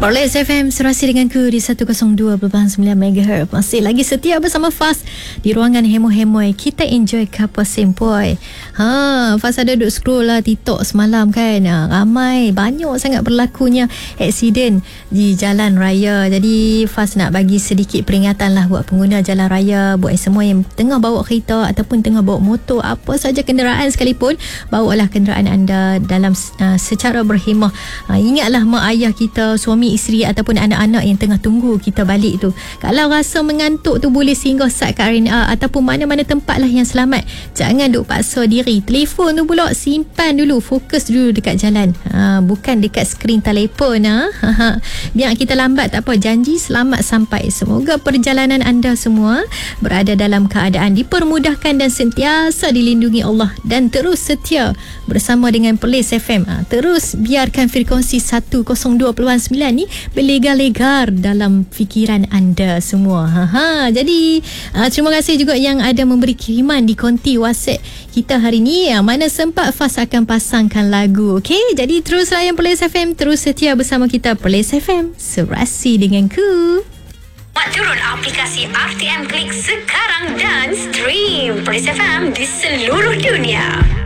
Perlis FM serasi denganku di 102.9 MHz. Masih lagi setia bersama Faz di ruangan hemo-hemoy. Kita enjoy kapal sempoi. Faz ada duduk scroll lah TikTok semalam kan. Ramai, banyak sangat berlakunya aksiden di jalan raya. Jadi Faz nak bagi sedikit peringatan lah buat pengguna jalan raya, buat semua yang tengah bawa kereta ataupun tengah bawa motor, apa saja kenderaan sekalipun, bawalah kenderaan anda dalam secara berhemah. Ingatlah mak ayah kita, suami isteri ataupun anak-anak yang tengah tunggu kita balik tu. Kalau rasa mengantuk tu boleh singgah sat kat RNR ataupun mana-mana tempat lah yang selamat. Jangan duk paksa diri. Telefon tu pula simpan dulu, fokus dulu dekat jalan. Bukan dekat skrin telefon. Biar kita lambat tak apa, janji selamat sampai. Semoga perjalanan anda semua berada dalam keadaan dipermudahkan dan sentiasa dilindungi Allah, dan terus setia bersama dengan Perlis FM. Terus biarkan frekuensi 102.9 ni berlegar-legar dalam fikiran anda semua. Jadi terima kasih juga yang ada memberi kiriman di konti WhatsApp kita hari ni. Mana sempat Faz akan pasangkan lagu. Okey, jadi terus layan Perlis FM, terus setia bersama kita. Perlis FM, serasi denganku. Turun aplikasi RTM Klik sekarang dan stream Perlis FM di seluruh dunia.